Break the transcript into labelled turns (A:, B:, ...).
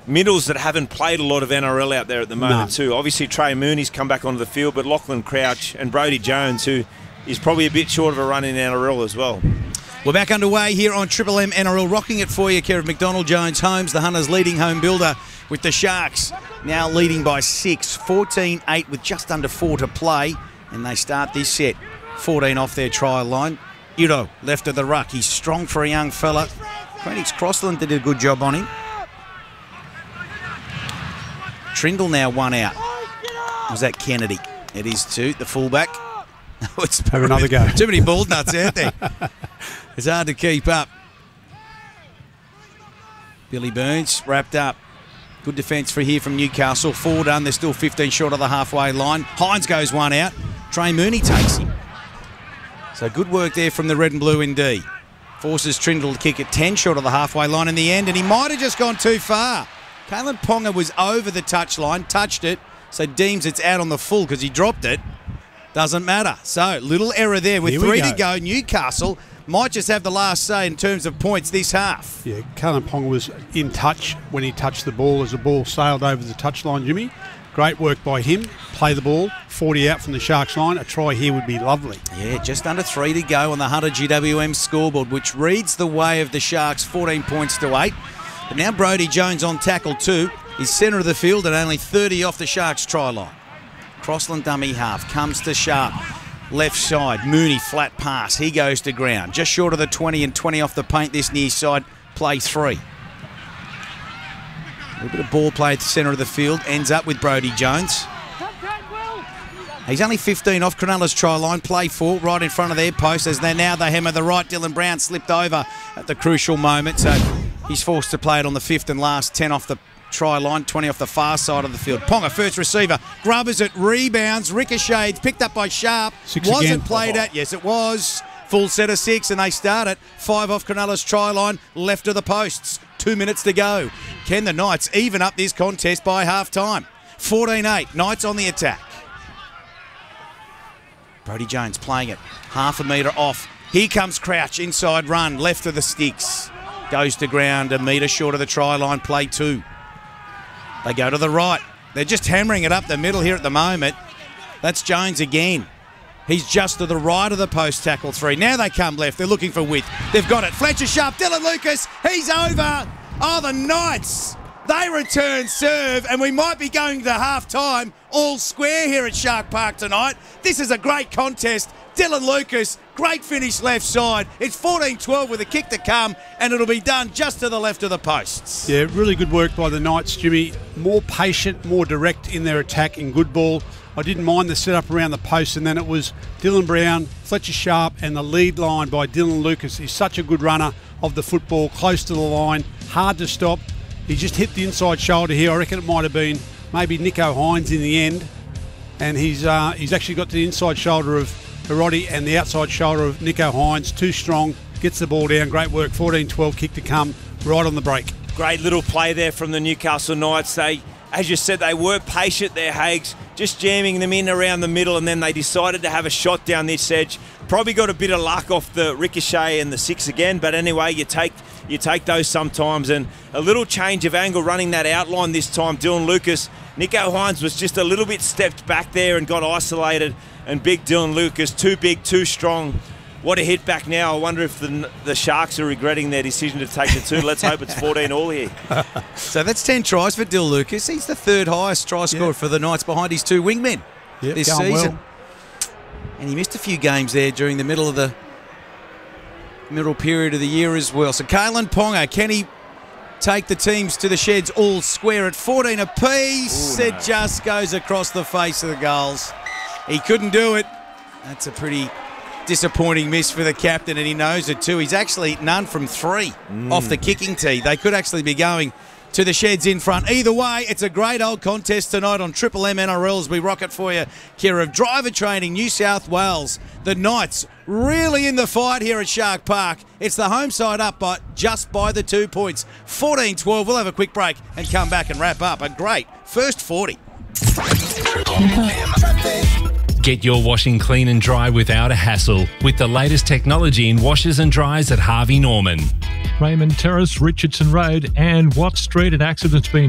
A: middles that haven't played a lot of NRL out there at the moment too. Obviously, Trey Mooney's come back onto the field, but Lachlan Crouch and Brodie Jones, who is probably a bit short of a run in NRL as well.
B: We're back underway here on Triple M NRL, rocking it for you, care of McDonald Jones Homes, the Hunters' leading home builder, with the Sharks now leading by 6, 14-8 with just under 4 to play, and they start this set 14 off their trial line. Iro, left of the ruck, he's strong for a young fella. Phoenix Crossland did a good job on him. Trindle now one out. Was that Kennedy? It is too, the fullback. It's
C: have another go.
B: Too many bald nuts out there. It's hard to keep up. Billy Burns wrapped up. Good defence for here from Newcastle. 4 done. They're still 15 short of the halfway line. Hines goes one out. Trey Mooney takes him. So good work there from the red and blue indeed. Forces Trindle to kick it 10 short of the halfway line in the end, and he might have just gone too far. Kalen Ponga was over the touchline, touched it, so deems it's out on the full because he dropped it. Doesn't matter. So, little error there. With 3 to go, Newcastle might just have the last say in terms of points this half.
C: Yeah, Kalen Ponga was in touch when he touched the ball as the ball sailed over the touchline, Jimmy. Great work by him. Play the ball. 40 out from the Sharks line. A try here would be lovely.
B: Yeah, just under 3 to go on the Hunter GWM scoreboard, which reads the way of the Sharks, 14 points to 8. But now Brodie Jones on tackle too. He's centre of the field at only 30 off the Sharks try line. Crossland dummy half, comes to Sharp. Left side, Mooney flat pass. He goes to ground. Just short of the 20 and 20 off the paint this near side. Play 3. A little bit of ball play at the centre of the field. Ends up with Brodie Jones. He's only 15 off Cronulla's try line. Play 4 right in front of their post as they hammer the right. Dylan Brown slipped over at the crucial moment. So he's forced to play it on the 5th and last 10 off the try line, 20 off the far side of the field. Ponga, first receiver, grubbers it, rebounds, ricochets, picked up by Sharp.
C: 6
B: Wasn't
C: again.
B: played at, yes it was. Full set of 6 and they start it. 5 off Cronulla's try line, left of the posts. 2 minutes to go. Can the Knights even up this contest by half time? 14-8, Knights on the attack. Brodie Jones playing it, half a metre off. Here comes Crouch, inside run, left of the sticks. Goes to ground, a metre short of the try line, play 2. They go to the right. They're just hammering it up the middle here at the moment. That's Jones again. He's just to the right of the post, tackle 3. Now they come left. They're looking for width. They've got it. Fletcher Sharp, Dylan Lucas. He's over. Oh, the Knights. They return serve, and we might be going to half-time all square here at Shark Park tonight. This is a great contest. Dylan Lucas, great finish left side. It's 14-12 with a kick to come, and it'll be done just to the left of the posts.
C: Yeah, really good work by the Knights, Jimmy. More patient, more direct in their attack in good ball. I didn't mind the setup around the post, and then it was Dylan Brown, Fletcher Sharp, and the lead line by Dylan Lucas. He's such a good runner of the football, close to the line, hard to stop. He just hit the inside shoulder here. I reckon it might have been maybe Nicho Hines in the end, and he's actually got the inside shoulder of Hiroti and the outside shoulder of Nicho Hines. Too strong, gets the ball down. Great work. 14-12, kick to come, right on the break.
A: Great little play there from the Newcastle Knights. They, as you said, they were patient there, Hags, just jamming them in around the middle, and then they decided to have a shot down this edge. Probably got a bit of luck off the ricochet and the 6 again, but anyway, you take those sometimes. And a little change of angle running that outline this time. Dylan Lucas, Nicho Hines was just a little bit stepped back there and got isolated, and big Dylan Lucas, too big, too strong. What a hit back now. I wonder if the Sharks are regretting their decision to take the 2. Let's hope it's 14 all here.
B: So that's 10 tries for Dylan Lucas. He's the 3rd highest try scorer for the Knights behind his 2 wingmen this season. Well. And he missed a few games there during the middle period of the year as well. So Kalen Ponga, can he take the teams to the sheds all square at 14 apiece? Ooh, no. It just goes across the face of the goals. He couldn't do it. That's a pretty disappointing miss for the captain, and he knows it too. He's actually none from 3 off the kicking tee. They could actually be going to the sheds in front. Either way, it's a great old contest tonight on Triple M NRL as we rock it for you. Care of Driver Training, New South Wales. The Knights really in the fight here at Shark Park. It's the home side up by just by the 2 points. 14-12. We'll have a quick break and come back and wrap up a great first 40.
D: Triple M. Get your washing clean and dry without a hassle with the latest technology in washers and dryers at Harvey Norman.
E: Raymond Terrace, Richardson Road and Watt Street. An accident's been